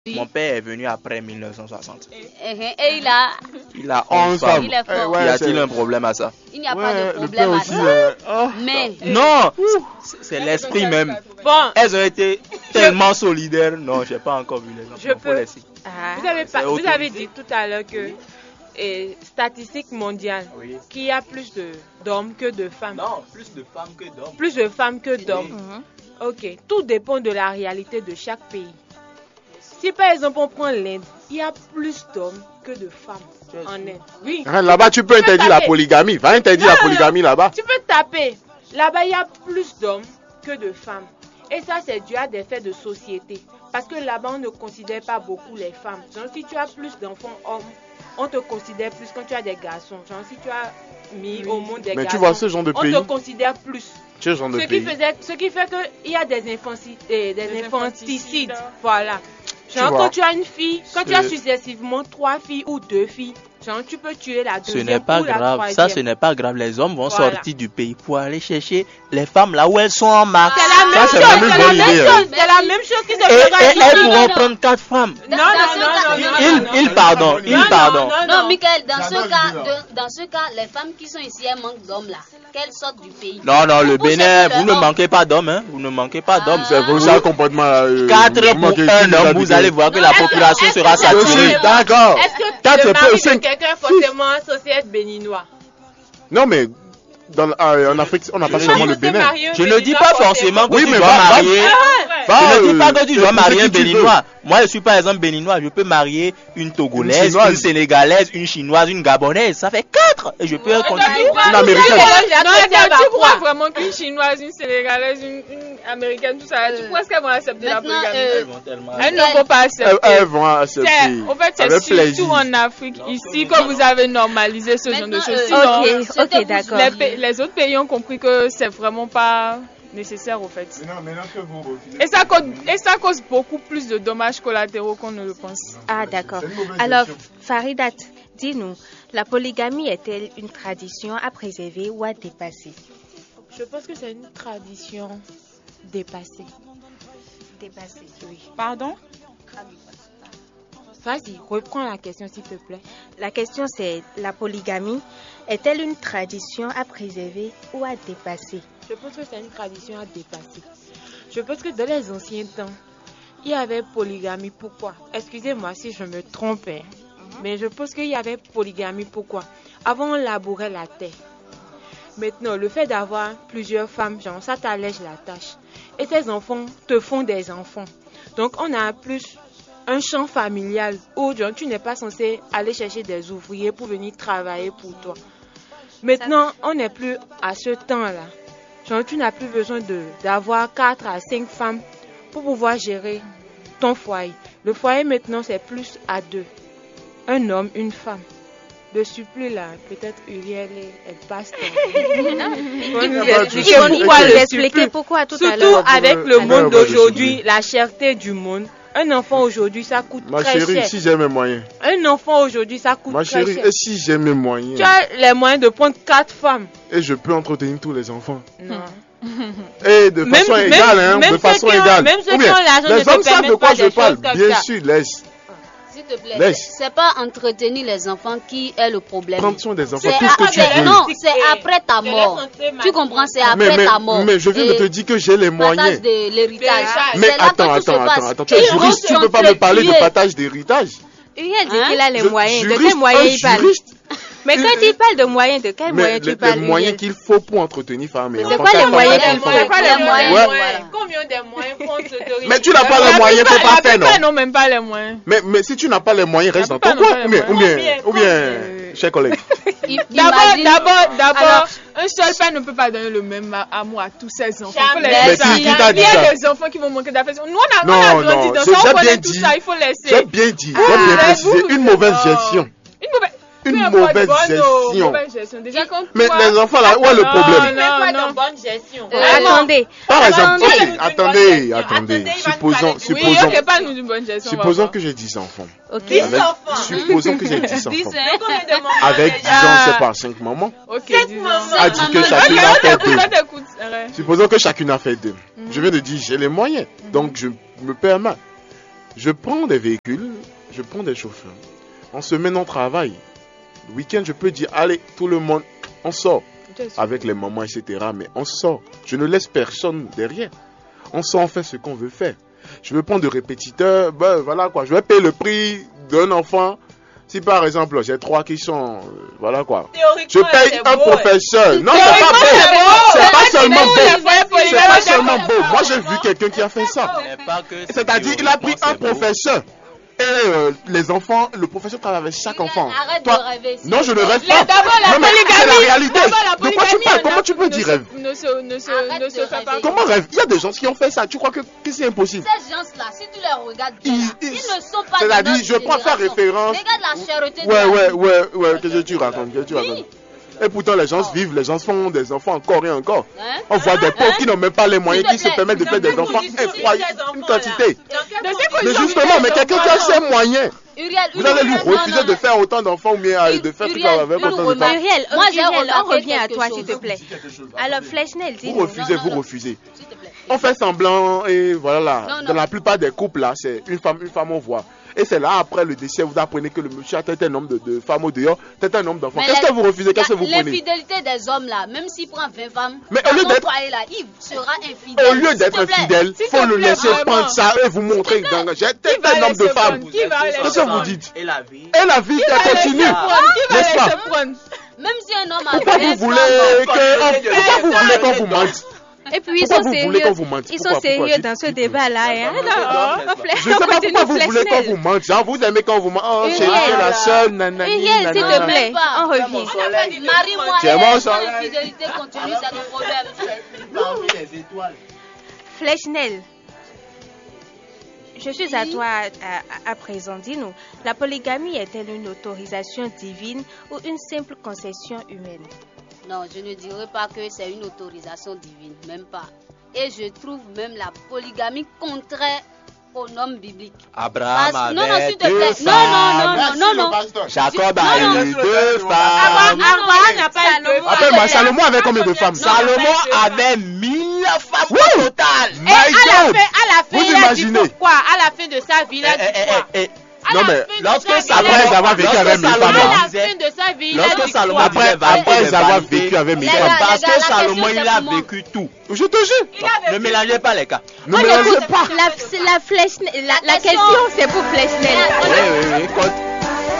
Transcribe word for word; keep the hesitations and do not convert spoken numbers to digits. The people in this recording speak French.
Mon père est venu après mille neuf cent soixante. Et, et il a... Il a onze femmes. Il est fort. Ouais, y a-t-il un problème à ça? Il n'y a ouais, pas de problème à ça. Euh... Oh. Mais... Non, c'est l'esprit même. Bon. Elles ont été tellement solidaires. Non, je n'ai pas encore vu les enfants. Je peux... Ah. Vous, avez pas... Vous avez dit tout à l'heure que... Et statistique mondiale, oui. Qu'il y a plus de, d'hommes que de femmes. Non, plus de femmes que d'hommes. Plus de femmes que d'hommes. Mm-hmm. Ok, tout dépend de la réalité de chaque pays. Si par exemple on prend l'Inde, il y a plus d'hommes que de femmes en Inde. Oui. Là-bas, tu peux tu interdire peux la polygamie. Va interdire non, la polygamie là-bas. Tu peux taper. Là-bas, il y a plus d'hommes que de femmes. Et ça, c'est dû à des faits de société. Parce que là-bas, on ne considère pas beaucoup les femmes. Donc, si tu as plus d'enfants hommes, on te considère plus quand tu as des garçons. Genre, si tu as mis oui. au monde des Mais garçons, tu vois ce genre de pays, on te considère plus. Ce genre de ce, pays. Qui faisait, ce qui fait qu'il y a des, infanti, des, des, des infanticides. Voilà. Genre, tu quand tu as une fille, quand tu as successivement trois filles ou deux filles, genre, tu peux tuer la deuxième. Ce n'est pas ou la grave. troisième. Ça, ce n'est pas grave. Les hommes vont voilà. sortir du pays pour aller chercher les femmes là où elles sont en masse. C'est la même chose. C'est la même chose. C'est la même chose qui se fera. Et, et elles pourront prendre quatre femmes. Non, non, non, non. Il, il pardon. Il pardon. Non, Michael, dans ce cas, de, dans ce cas, les femmes qui sont ici, elles manquent d'hommes là. Qu'elles sortent du pays. Non, non, le Bénin, vous ne manquez pas d'hommes, hein. Vous ne manquez pas d'hommes. C'est pour ça le comportement. Quatre pour un homme, vous allez voir que la population sera saturée. D'accord. Est-ce que le mari de quelqu'un est forcément associé à être béninois? Non, mais dans, euh, en Afrique, on n'a pas seulement le Bénin. Je ne dis pas forcément que oui, tu mais dois bah, marier. Bah, je ne dis pas que tu dois euh, marier un Béninois. Moi, je suis par exemple béninois. Je peux marier une Togolaise, une, une Sénégalaise, une Chinoise, une Gabonaise. Ça fait quatre. Et je peux non, continuer. Une Américaine. Non, tu crois vraiment qu'une Chinoise, une Sénégalaise, une, une Américaine, tout ça, tu penses qu'elles vont accepter la polygamie? euh, Elles ne vont pas accepter. Elles, elles vont accepter. En fait, c'est surtout plaisir. En Afrique, ici, que vous avez normalisé ce genre de choses. Euh, Sinon, ok, ok, d'accord. Les, les autres pays ont compris que c'est vraiment pas nécessaire au fait. Mais non, mais non, que vous et, ça cause, et ça cause beaucoup plus de dommages collatéraux qu'on ne le pense. Ah d'accord. Alors Faridat, dis-nous, la polygamie est-elle une tradition à préserver ou à dépasser? Je pense que c'est une tradition dépassée. Dépassée, oui. Pardon? Vas-y, reprends la question s'il te plaît. La question c'est, la polygamie est-elle une tradition à préserver ou à dépasser? Je pense que c'est une tradition à dépasser. Je pense que dans les anciens temps, il y avait polygamie. Pourquoi? Excusez-moi si je me trompe, hein. Mm-hmm. Mais je pense qu'il y avait polygamie. Pourquoi? Avant, on labourait la terre. Maintenant, le fait d'avoir plusieurs femmes, genre, ça t'allège la tâche. Et ces enfants te font des enfants. Donc, on a plus un champ familial où genre, tu n'es pas censé aller chercher des ouvriers pour venir travailler pour toi. Maintenant, on n'est plus à ce temps-là. Genre, tu n'as plus besoin de, d'avoir quatre à cinq femmes pour pouvoir gérer ton foyer. Le foyer, maintenant, c'est plus à deux. Un homme, une femme. Le surplus, là, peut-être Uriel, elle passe. Ils vont nous expliquer pourquoi tout à l'heure. Surtout avec le monde d'aujourd'hui, la cherté du monde. Un enfant aujourd'hui, ça coûte Ma très chérie, cher. si j'ai mes moyens. Un enfant aujourd'hui, ça coûte Ma très chérie, cher. et si j'ai mes moyens? Tu as les moyens de prendre quatre femmes. Et je peux entretenir tous les enfants. Non. Et de façon même, égale, même, hein, même de façon ont, égale. Même ceux Ou bien, qui ont l'argent les ne hommes te savent de permettent quoi pas je des parle. choses comme Bien ça. sûr, laisse. S'il te plaît, Laisse. c'est pas entretenir les enfants qui est le problème. Prendre soin des enfants, C'est tout ce que à- tu c'est- veux. Non, c'est après ta mort. Tu comprends, c'est après mais, mais, ta mort. mais je viens de te dire que j'ai les Partage moyens. de l'héritage. Mais C'est là attends, que tout se attends, passe. attends, attends. Tu es Ils juriste, vont tu ne peux pas me parler de s'entretuer. partage d'héritage. Uriel dit Hein? qu'il a les Je- moyens. De juriste, quels moyens un il parle? juriste. Mais quand il parle de moyens, de quels Mais moyens les, tu parles? les moyens Uriel? qu'il faut pour entretenir femme et Mais enfant. c'est quoi les ça, moyens ça, qu'il ça, faut? ça, C'est quoi les Les moyens? moyens, Ouais. voilà. Combien des moyens pour s'autoriser? Mais tu n'as pas les La moyens, plupart- t'es pas la fait, non? plupart n'ont même pas les moyens. Mais, mais si tu n'as pas les moyens, reste La dans ton plupart coin. n'ont Ou pas les bien, ou moyens. bien, ou Combien, bien, chers collègues. I- D'abord, imagine- d'abord, d'abord, Alors- un seul père ne peut pas donner le même amour à tous ses enfants. Il faut Jamais. laisser Mais ça. qui- qui t'a dit Il y ça? a des enfants qui vont manquer d'affection. Nous, on a, Non, on a non, grandi dans c'est- ça, j'ai on connaît bien tout dit. ça, il faut laisser. J'ai bien dit, j'ai Ah, bien mais précisé. vous, Une vous- mauvaise oh. gestion. Une mauvaise, Une Peu importe, mauvaise bonne, oh, gestion. mauvaise gestion. Déjà, quand Mais toi- les enfants là, où est le Non, problème? non, non. bonne gestion. Euh, Vraiment. attendez, Par exemple, attendez. ok, Attendez, attendez, attendez, attendez. il va nous Supposons, parler. Oui, supposons, ok, pas nous d'une bonne gestion. on va supposons voir. que j'ai dix enfants. Ok. Dix Avec- enfants. Supposons que j'ai dix Dix, enfants. hein. Combien de mamans Avec déjà? dix ans, Ah. c'est par cinq mamans. Ok, Sept disons. mamans. A dit que Ok, chacune Ok, a on fait t'écoute, deux. on t'écoute. Ouais. Supposons que chacune a fait deux. Je viens de dire, j'ai les moyens. Donc, je me permets. Je prends des véhicules, je prends des chauffeurs. En semaine, on travaille. Le week-end, je peux dire, allez, tout le monde, on sort. Avec les mamans, et cetera. Mais on sort. Je ne laisse personne derrière. On sort, on fait ce qu'on veut faire. Je veux prendre de répétiteurs, ben voilà quoi. Je vais payer le prix d'un enfant. Si par exemple, j'ai trois qui sont, euh, voilà quoi. Je paye un professeur. Non, c'est pas beau. C'est pas seulement beau. C'est pas seulement beau. Moi, j'ai vu quelqu'un qui a fait ça. C'est-à-dire, il a pris un professeur. Et euh, les enfants, le professeur travaille avec chaque enfant. Arrête Toi, de rêver. non, je ne rêve La- pas. d'abord, la Non, mais c'est la polygamie. réalité. D'abord, la De quoi tu polygamie, parles? on Comment a- tu peux ne dire se- rêve? Ne se, ne se, Arrête ne de se fait pas. rêver. Comment rêve? Il y a des gens qui ont fait ça. Tu crois que, que c'est impossible? Ces gens-là, si tu les regardes bien, Ils- là, ils, ils- ne sont pas c'est-à-dire, de notre je prends faire génération. référence. Regarde la charité de Ouais, la ouais, vie. ouais, ouais, qu'est-ce que tu racontes? Qu'est-ce que tu Oui. racontes? Et pourtant, les gens vivent, les gens font des enfants encore et encore. Hein? On voit des pauvres qui n'ont même pas les moyens, S'il qui te se plaît. permettent de faire des Dans enfants quelles conditions incroyables, ces une enfants-là? quantité. Dans quelles Mais conditions justement, mais ces quelqu'un qui a enfants-là? ses moyens, Uriel, vous allez lui Uriel, non, refuser non, de non. faire autant d'enfants ou bien euh, de faire tout Uriel, avec nous autant de remarque- femmes. Uriel, Moi, j'ai Uriel, on remarqué revient à quelque toi, chose. s'il te plaît. Alors, Fleschnell, Vous dis-nous. refusez, non, vous non. refusez. S'il te plaît. On fait semblant et voilà. Non, non. Dans la plupart des couples là, c'est une femme, une femme on voit. Et c'est là après le décès, vous apprenez que le monsieur a tel nombre de, de femmes au dehors, tel nombre d'enfants. Mais Qu'est-ce la- que vous refusez? Qu'est-ce que vous prenez? L'infidélité des hommes là, même s'il prend vingt femmes, Mais au dans lieu son d'être- foyer, là, il sera infidèle. Au lieu S'il d'être te plaît. fidèle, S'il faut te le plaît, laisser vraiment. prendre ça et vous montrer. dans- J'ai tel Qui va nombre de laisser femmes. prendre? Qui va laisser Qu'est-ce que vous prendre? dites? Et la vie. Et la vie, Qui va elle laisser continue. prendre? Qui va N'est-ce pas? laisser prendre? Même si un homme a Pourquoi vingt vous voulez femmes, que, pourquoi vous voulez qu'on vous mente? Et puis, ils Pourquoi sont vous voulez sérieux. qu'on vous mente? Ils Pourquoi, sont sérieux pourquoi? dans ce Dites- débat-là. Hein? Non, Je ne sais pas pourquoi vous voulez qu'on vous mente. Genre, vous aimez quand on vous mente. Oh, Uriel. chérie, tu es la seule. Nanani, Uriel, s'il te nanana. plaît, pas. on revient. Marie-moi, Tu es et mort, son ça. infidélité continue, c'est le problème. Parmi les étoiles. Fleschnell, je suis à toi à, à- à présent. Dis-nous, la polygamie est-elle une autorisation divine ou une simple concession humaine? Non, je ne dirais pas que c'est une autorisation divine, même pas. Et je trouve même la polygamie contraire aux normes bibliques. Abraham Parce- non, non, avait s'il te deux plaît. Non, femmes. non, non, non, non. Jacob Non, a non. eu deux femmes. Abraham n'a pas eu deux Appelle-moi, femmes. Salomon avait combien de femmes? Salomon avait mille femmes Oui. au total. Et à la God. fin, à la fin, Vous il a dit imaginez? pourquoi? À la fin de sa vie, il a Eh, dit eh, quoi? eh, eh, À Non, la mais fin de lorsque sa vie, Salomon- il a Après dit- avoir vécu Lorsque avec mille Salomon femmes. à là. la disait- fin de sa vie, il a Lorsque dit Salomon quoi? Après, disait valider après les avoir valider, vécu avec mille Les femmes. gars, parce la que question, Salomon c'est il a comment? vécu tout. Je te jure. Il a Ne vécu- mélangez pas les cas. Ne On mélangez écoute, pas. la, la, Fleschnell- la, la question- question, c'est pour Fleschnell. Oui, oui, oui. Quand-